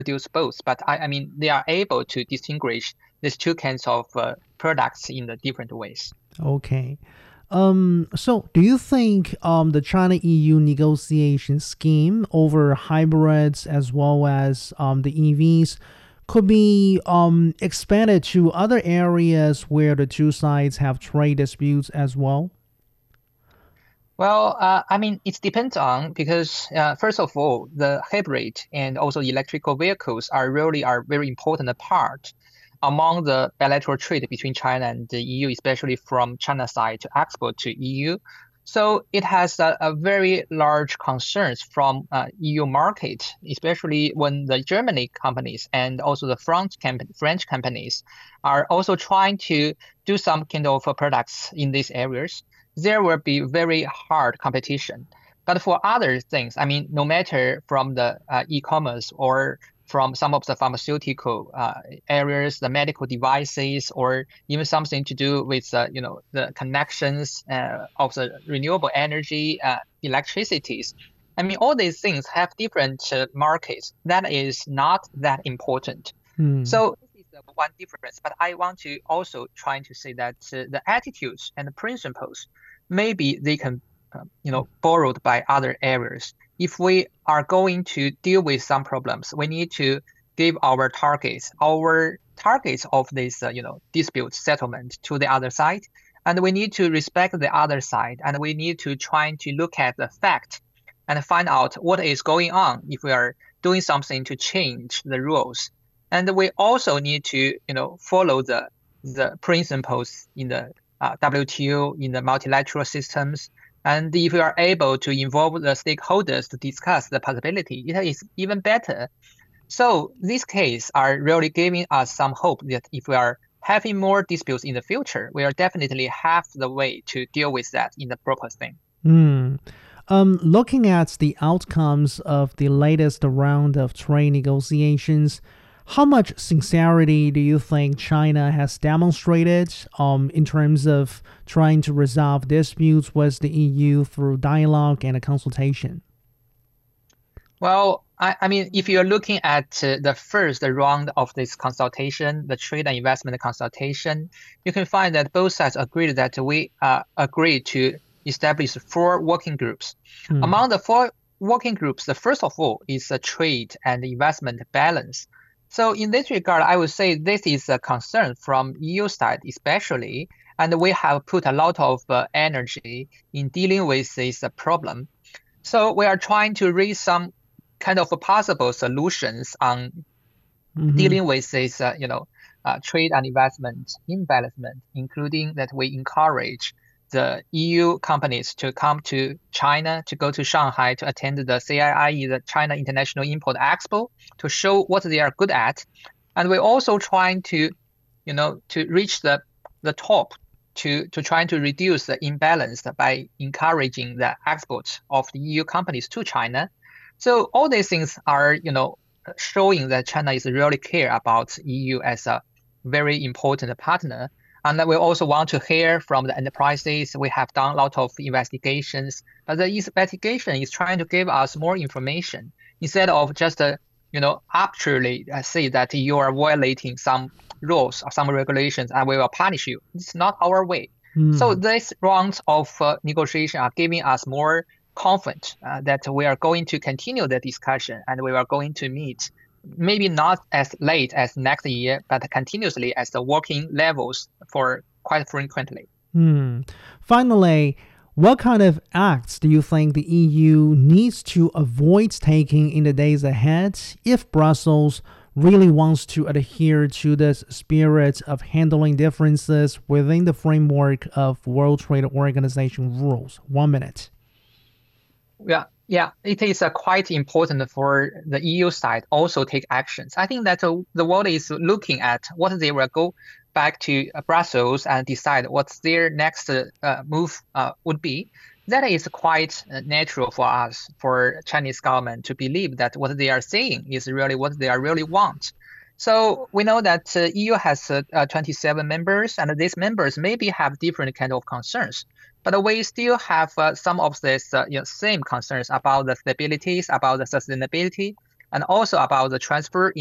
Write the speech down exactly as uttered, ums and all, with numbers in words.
produce both, but I, I mean, they are able to distinguish these two kinds of uh, products in the different ways. Okay. Um, so, do you think um, the China E U negotiation scheme over hybrids as well as um, the E Vs could be um, expanded to other areas where the two sides have trade disputes as well? Well, uh, I mean, it depends on because uh, first of all, the hybrid and also electrical vehicles are really are very important part among the bilateral trade between China and the E U, especially from China side to export to E U. So it has a, a very large concerns from uh, E U market, especially when the Germany companies and also the French, camp French companies are also trying to do some kind of uh, products in these areas. There will be very hard competition. But for other things, I mean, no matter from the uh, e-commerce or from some of the pharmaceutical uh, areas, the medical devices, or even something to do with uh, you know the connections uh, of the renewable energy, uh, electricities. I mean, all these things have different uh, markets. That is not that important. Hmm. So this is the one difference. But I want to also try to say that uh, the attitudes and the principles, maybe they can, uh, you know, borrowed by other areas. If we are going to deal with some problems, we need to give our targets, our targets of this, uh, you know, dispute settlement to the other side, and we need to respect the other side, and we need to try to look at the fact and find out what is going on if we are doing something to change the rules. And we also need to, you know, follow the the principles in the uh, W T O, in the multilateral systems. And if we are able to involve the stakeholders to discuss the possibility, it is even better. So these cases are really giving us some hope that if we are having more disputes in the future, we are definitely have the way to deal with that in the proper thing. Hmm. Um, looking at the outcomes of the latest round of trade negotiations, how much sincerity do you think China has demonstrated um, in terms of trying to resolve disputes with the E U through dialogue and a consultation? Well, I, I mean, if you're looking at uh, the first round of this consultation, the trade and investment consultation, you can find that both sides agreed that we uh, agreed to establish four working groups. Hmm. Among the four working groups, the first of all is a trade and investment balance. So in this regard, I would say this is a concern from E U side especially, and we have put a lot of uh, energy in dealing with this uh, problem. So we are trying to raise some kind of possible solutions on Mm-hmm. dealing with this, uh, you know, uh, trade and investment imbalancement, including that we encourage the E U companies to come to China, to go to Shanghai to attend the C I I E, the China International Import Expo, to show what they are good at. And we're also trying to, you know, to reach the the top to to trying to reduce the imbalance by encouraging the export of the E U companies to China. So all these things are, you know, showing that China is really care about E U as a very important partner. And we also want to hear from the enterprises. We have done a lot of investigations, but the investigation is trying to give us more information instead of just, uh, you know, arbitrarily uh, say that you are violating some rules or some regulations and we will punish you. It's not our way. So Hmm. these rounds of uh, negotiation are giving us more confident uh, that we are going to continue the discussion and we are going to meet maybe not as late as next year, but continuously as the working levels for quite frequently. Hmm. Finally, what kind of acts do you think the E U needs to avoid taking in the days ahead if Brussels really wants to adhere to this spirit of handling differences within the framework of World Trade Organization rules? One minute. Yeah, yeah, it is uh, quite important for the E U side also take actions. I think that uh, the world is looking at what they will go back to uh, Brussels and decide what their next uh, uh, move uh, would be. That is quite uh, natural for us, for Chinese government to believe that what they are saying is really what they are really want. So we know that uh, E U has uh, uh, twenty-seven members, and these members maybe have different kind of concerns. But we still have uh, some of these uh, you know, same concerns about the stabilities, about the sustainability. and also about the transfer